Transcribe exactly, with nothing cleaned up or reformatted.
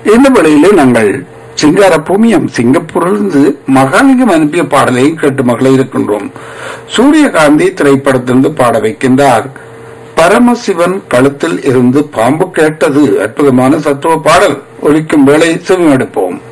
இந்த வழியிலே நாங்கள் சிங்கார பூமியம் சிங்கப்பூரிலிருந்து மகாலிங்கம் அனுப்பிய பாடலையும் கேட்டு மகளே இருக்கின்றோம். சூரியகாந்தி திரைப்படத்திலிருந்து பாட வைக்கின்றார். பரமசிவன் கழுத்தில் இருந்து பாம்பு கேட்டது. அற்புதமான சத்துவ பாடல் ஒலிக்கும் வேளை செவிமடுப்போம்.